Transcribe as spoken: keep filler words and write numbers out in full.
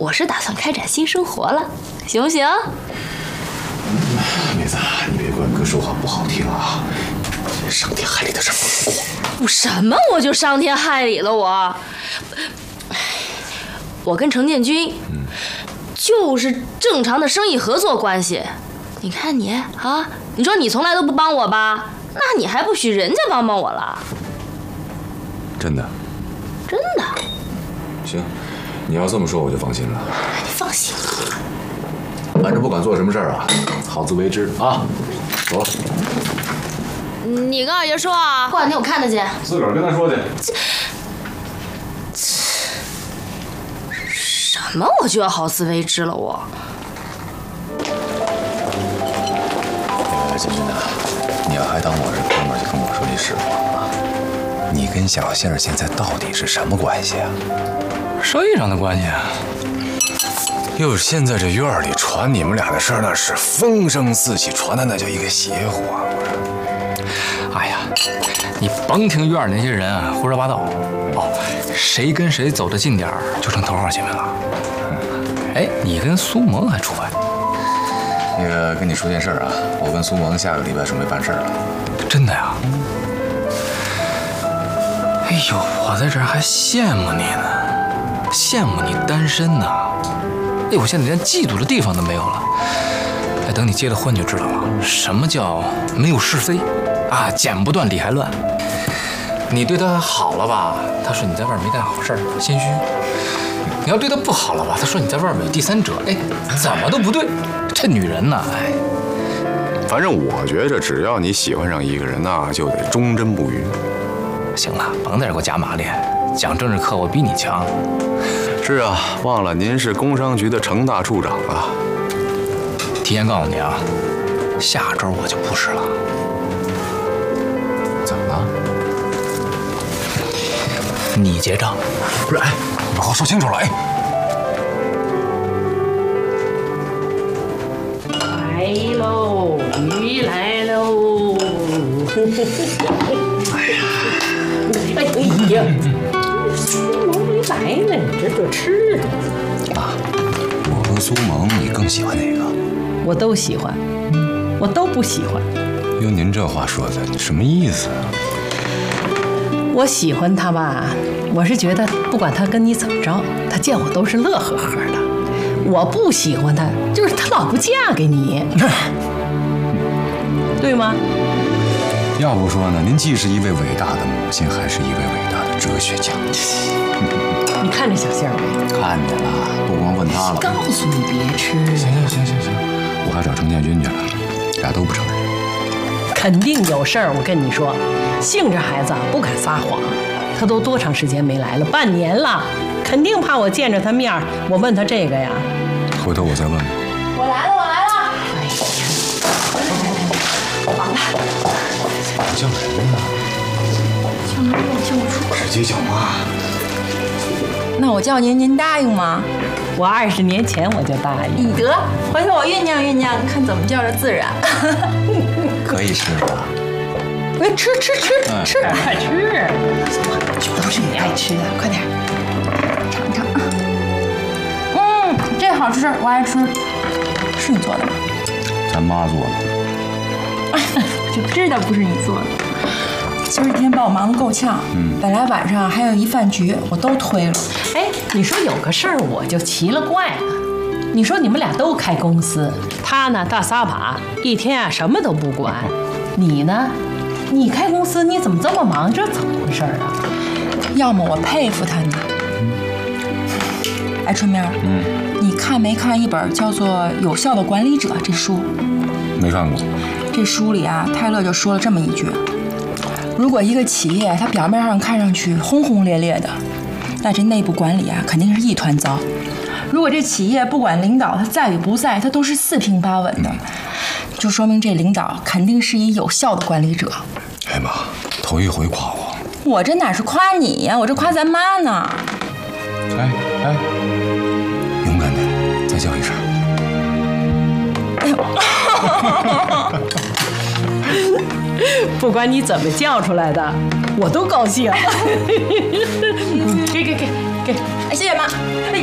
我是打算开展新生活了，行不行？ 妹子，你别管哥说话不好听啊，伤天害理的事不能过。 我什么我就伤天害理了我？我跟程建军，嗯，就是正常的生意合作关系。你看你啊，你说你从来都不帮我吧，那你还不许人家帮帮我了？ 真的？ 真的。 行，你要这么说我就放心了。 你放心。 反正不管做什么事儿啊，好自为之啊。走了。 你跟二爷说啊，过两天我看得见。 自个儿跟他说去。 什么我就要好自为之了我？ 那个建军啊，你要还当我是哥们儿，就跟我说句实话啊。你跟小杏儿现在到底是什么关系啊？ 生意上的关系啊。 哟，现在这院里传你们俩的事儿，那是风生四起，传的那叫一个邪乎啊！ 哎呀，你甭听院里那些人啊胡说八道哦，谁跟谁走得近点儿就成头号新闻了。哎，你跟苏萌还处坏？ 那个跟你说件事啊，我跟苏萌下个礼拜准备办事儿了。 真的呀？哎呦，我在这儿还羡慕你呢，羡慕你单身呢。哎，我现在连嫉妒的地方都没有了。哎，等你结了婚就知道了，什么叫没有是非啊，剪不断理还乱。你对他好了吧，他说你在外面没干好事儿，心虚；你要对他不好了吧，他说你在外面有第三者。哎，怎么都不对。这女人呐，哎， 反正我觉着，只要你喜欢上一个人，那就得忠贞不渝。 行了，甭在这给我加马列，讲政治课我比你强。 是啊，忘了您是工商局的程大处长啊。 提前告诉你啊，下周我就不是了。 怎么了？ 你结账。 不是，哎，你把话说清楚了，哎。 来喽，鱼来喽！哎呀，哎呀，苏萌没来呢，你这就吃的。 啊，我和苏萌，你更喜欢哪个？ 我都喜欢，我都不喜欢。 哟，您这话说的，你什么意思啊？ 我喜欢他吧，我是觉得不管他跟你怎么着，他见我都是乐呵呵的。我不喜欢他，就是他老不嫁给你，对吗？ 要不说呢，您既是一位伟大的母亲，还是一位伟大的哲学家。 你看这小杏儿没？ 看见了，不光问他了。 告诉你别吃。 行行行行行，我还找程建军去了，俩都不承认。 肯定有事儿，我跟你说，杏这孩子啊不敢撒谎，他都多长时间没来了？半年了，肯定怕我见着他面儿，我问他这个呀。 回头我再问问。 我来了，我来了。 哎呀，完了， 不叫人呢？ 叫妈妈，叫我出。 直接叫妈。 那我叫您，您答应吗？ 我二十年前我就答应。 你得，回头我酝酿酝酿，看怎么叫着自然。 可以吃了。 哎，吃吃吃嗯、 吃， 快吃！ 都是你爱吃的，快点尝尝。嗯，这好吃，我爱吃。是你做的吗？ 咱妈做的。 就知道不是你做的。今儿一天把我忙得够呛，嗯，本来晚上还有一饭局，我都推了。 哎，你说有个事儿我就奇了怪了。你说你们俩都开公司，他呢大撒把，一天啊什么都不管。你呢，你开公司你怎么这么忙？这怎么回事啊？ 要么我佩服他呢。哎，春明，嗯，你看没看一本叫做《有效的管理者》这书？ 没看过。 这书里啊，泰勒就说了这么一句。如果一个企业它表面上看上去轰轰烈烈的，那这内部管理啊肯定是一团糟。如果这企业不管领导他在与不在，他都是四平八稳的，就说明这领导肯定是一有效的管理者。 哎妈，头一回夸我。 我这哪是夸你呀，我这夸咱妈呢。 哎哎，勇敢点，再叫一声。 哎呦。 不管你怎么叫出来的，我都高兴。给给给给， 哎，谢谢妈。